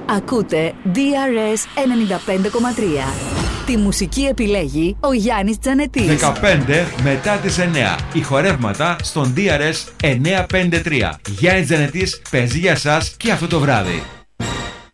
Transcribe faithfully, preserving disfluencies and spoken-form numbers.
Ακούτε ντι αρ ες ενενήντα πέντε κόμμα τρία. Τη μουσική επιλέγει ο Γιάννης Τζανετής. δεκαπέντε μετά τις εννέα. Ηχορεύματα στον ντι αρ ες εννιακόσια πενήντα τρία. Γιάννης Τζανετής παίζει για σας και αυτό το βράδυ.